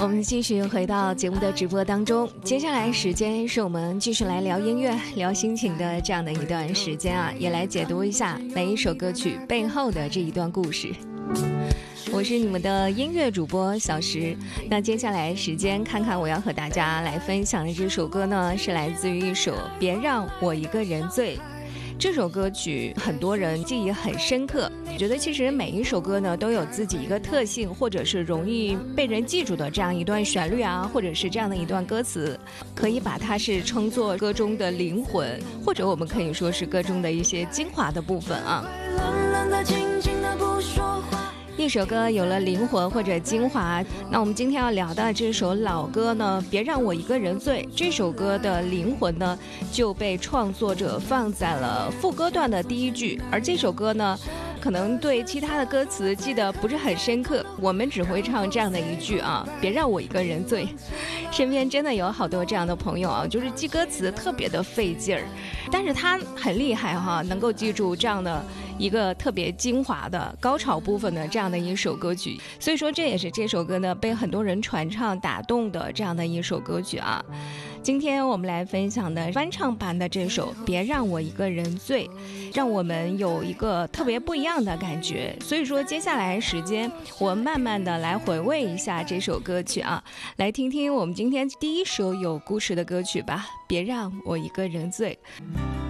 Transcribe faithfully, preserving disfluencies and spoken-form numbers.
我们继续回到节目的直播当中，接下来时间是我们继续来聊音乐、聊心情的这样的一段时间啊，也来解读一下每一首歌曲背后的这一段故事。我是你们的音乐主播小石，那接下来时间看看我要和大家来分享的这首歌呢，是来自于一首《别让我一个人醉》。这首歌曲很多人记忆很深刻，我觉得其实每一首歌呢都有自己一个特性，或者是容易被人记住的这样一段旋律啊，或者是这样的一段歌词，可以把它是称作歌中的灵魂，或者我们可以说是歌中的一些精华的部分啊。一首歌有了灵魂或者精华，那我们今天要聊的这首老歌呢，别让我一个人醉，这首歌的灵魂呢就被创作者放在了副歌段的第一句，而这首歌呢可能对其他的歌词记得不是很深刻，我们只会唱这样的一句啊，别让我一个人醉。身边真的有好多这样的朋友啊，就是记歌词特别的费劲儿，但是他很厉害哈，能够记住这样的一个特别精华的高潮部分的这样的一首歌曲，所以说这也是这首歌呢被很多人传唱打动的这样的一首歌曲啊。今天我们来分享的翻唱版的这首《别让我一个人醉》，让我们有一个特别不一样的感觉。所以说接下来时间我慢慢的来回味一下这首歌曲啊，来听听我们今天第一首有故事的歌曲吧，《别让我一个人醉》。